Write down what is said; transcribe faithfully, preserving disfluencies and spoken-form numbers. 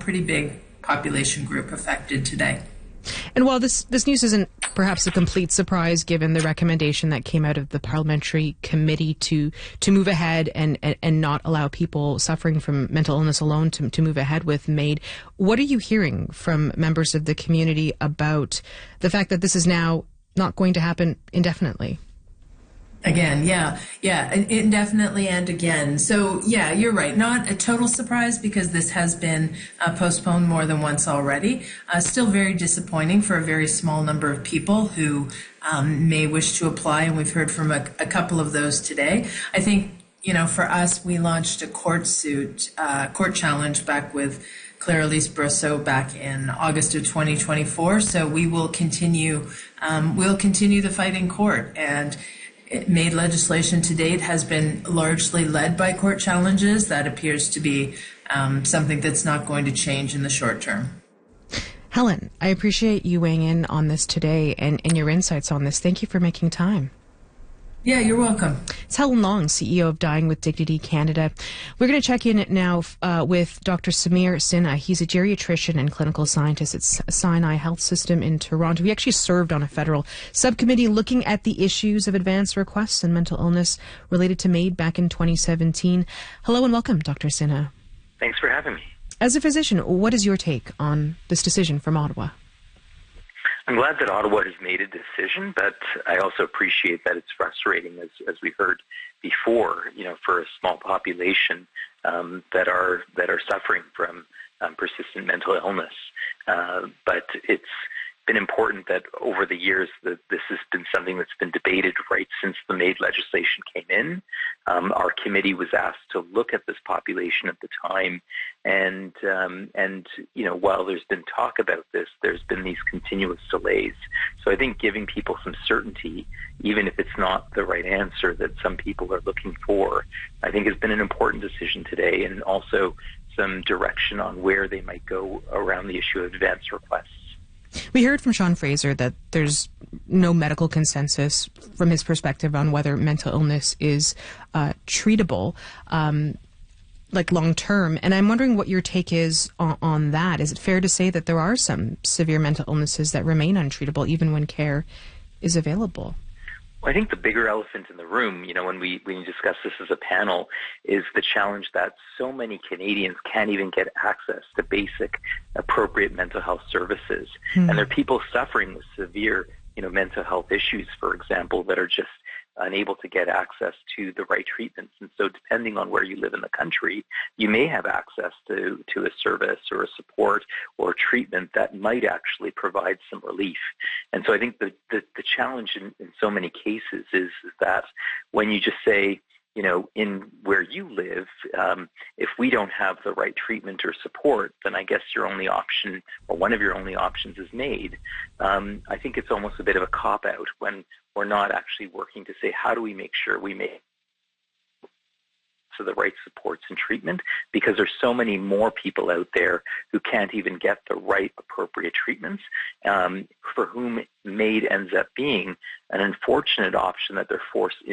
pretty big population group affected today. And while this, this news isn't perhaps a complete surprise given the recommendation that came out of the parliamentary committee to to move ahead and, and, and not allow people suffering from mental illness alone to, to move ahead with MAID, what are you hearing from members of the community about the fact that this is now not going to happen indefinitely? Again, yeah, yeah, indefinitely and again. So, yeah, you're right. Not a total surprise because this has been uh, postponed more than once already. Uh, still very disappointing for a very small number of people who um, may wish to apply, and we've heard from a, a couple of those today. I think, you know, for us, we launched a court suit, uh, court challenge back with Claire Elise Brosseau back in August of twenty twenty-four. So we will continue, um, we'll continue the fight in court. And MAID legislation to date has been largely led by court challenges. That appears to be um, something that's not going to change in the short term. Helen, I appreciate you weighing in on this today and, and your insights on this. Thank you for making time. Yeah, you're welcome. It's Helen Long, C E O of Dying with Dignity Canada. We're going to check in now uh, with Doctor Samir Sinha. He's a geriatrician and clinical scientist at Sinai Health System in Toronto. He actually served on a federal subcommittee looking at the issues of advance requests and mental illness related to MAID back in twenty seventeen. Hello and welcome, Doctor Sinha. Thanks for having me. As a physician, what is your take on this decision from Ottawa? I'm glad that Ottawa has made a decision, but I also appreciate that it's frustrating, as, as we heard before, you know, for a small population um, that are that are suffering from um, persistent mental illness. Uh, but it's been important that over the years that this has been something that's been debated right since the MAID legislation came in. Um, our committee was asked to look at this population at the time, and um, and you know, while there's been talk about this, there's been these continuous delays. So I think giving people some certainty, even if it's not the right answer that some people are looking for, I think has been an important decision today, and also some direction on where they might go around the issue of advance requests. We heard from Sean Fraser that there's no medical consensus from his perspective on whether mental illness is uh, treatable, um, like long term. And I'm wondering what your take is on, on that. Is it fair to say that there are some severe mental illnesses that remain untreatable even when care is available? Well, I think the bigger elephant in the room, you know, when we when you discuss this as a panel, is the challenge that so many Canadians can't even get access to basic, appropriate mental health services. Mm. And there are people suffering with severe, you know, mental health issues, for example, that are just unable to get access to the right treatments. And so depending on where you live in the country, you may have access to, to a service or a support or treatment that might actually provide some relief. And so I think the, the, the challenge in, in so many cases is, is that when you just say, you know, in where you live, um, if we don't have the right treatment or support, then I guess your only option, or one of your only options, is MAID. Um, I think it's almost a bit of a cop-out when we're not actually working to say, how do we make sure we make to the right supports and treatment, because there's so many more people out there who can't even get the right appropriate treatments, um, for whom MAID ends up being an unfortunate option that they're forced